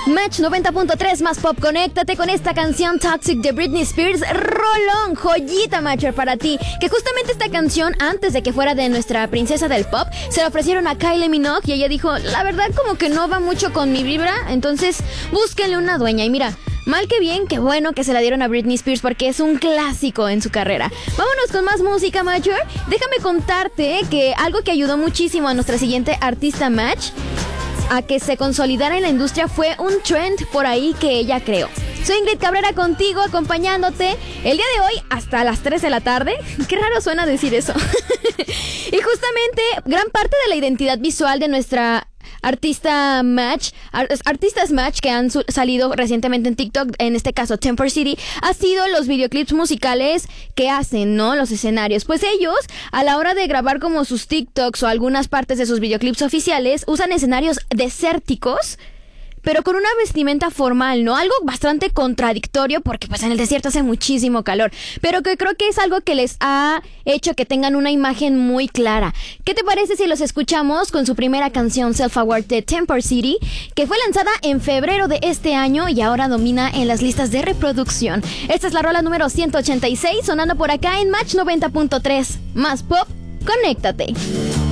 Match 90.3 más pop, conéctate con esta canción Toxic de Britney Spears. Rolón, joyita, Matcher, para ti. Que justamente esta canción, antes de que fuera de nuestra princesa del pop, se la ofrecieron a Kylie Minogue y ella dijo, la verdad como que no va mucho con mi vibra, entonces búsquenle una dueña. Y mira, mal que bien, qué bueno que se la dieron a Britney Spears porque es un clásico en su carrera. Vámonos con más música, Matcher. Déjame contarte que algo que ayudó muchísimo a nuestra siguiente artista Match a que se consolidara en la industria fue un trend por ahí que ella creó. Soy Ingrid Cabrera contigo, acompañándote el día de hoy hasta las 3 de la tarde. Qué raro suena decir eso. Y justamente gran parte de la identidad visual de nuestra artistas Match que han salido recientemente en TikTok, en este caso Temper City, ha sido los videoclips musicales que hacen, ¿no? Los escenarios. Pues ellos, a la hora de grabar como sus TikToks o algunas partes de sus videoclips oficiales, usan escenarios desérticos, pero con una vestimenta formal, ¿no? Algo bastante contradictorio porque pues en el desierto hace muchísimo calor, pero que creo que es algo que les ha hecho que tengan una imagen muy clara. ¿Qué te parece si los escuchamos con su primera canción Self Aware de Temper City, que fue lanzada en febrero de este año y ahora domina en las listas de reproducción? Esta es la rola número 186, sonando por acá en Match 90.3. Más pop, conéctate.